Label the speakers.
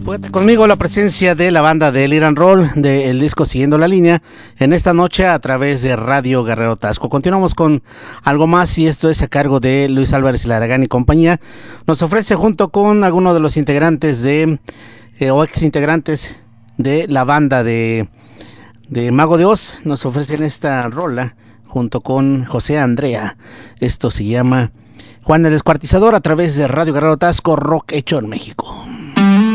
Speaker 1: Fuerte conmigo la presencia de la banda de Liran Roll del disco Siguiendo la Línea en esta noche a través de Radio Guerrero Tasco. Continuamos con algo más y esto es a cargo de Luis Álvarez Laragán y compañía. Nos ofrece junto con algunos de los integrantes o ex integrantes de la banda de Mago de Oz, nos ofrecen esta rola junto con José Andrea. Esto se llama Juan el Descuartizador a través de Radio Guerrero Tasco, rock hecho en México.